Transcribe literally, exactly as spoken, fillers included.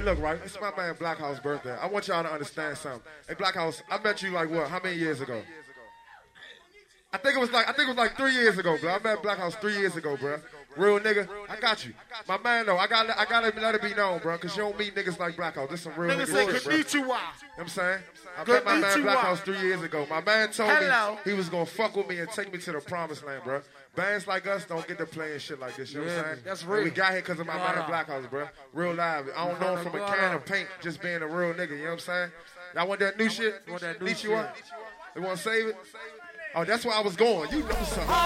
look, right? It's my man Black House birthday. I want y'all to understand something. Hey, Black House, I met you like what? How many years ago? I think it was like I think it was like three years ago, bro. I met Black House three years ago, bro. Real nigga, I got you. My man, though, I gotta, I gotta let it be known, bro, because you don't meet niggas like Black House. This is some real niggas, Niggas shit, say bro. You konnichiwa. know what I'm saying? I Good met my man meet Black you, House uh. three years ago. My man told Hello. me he was gonna fuck with me and take me to the promised land, bro. Bands like us don't get to play and shit like this. You know what I'm saying? That's And real. we got here because of my Right man on. Black House, bro. Real live. I don't know him from a can of paint, just being a real nigga. You know what I'm saying? Y'all want that new shit? Want that new Konnichiwa? shit. They want to save it? Oh, that's where I was going. You know something.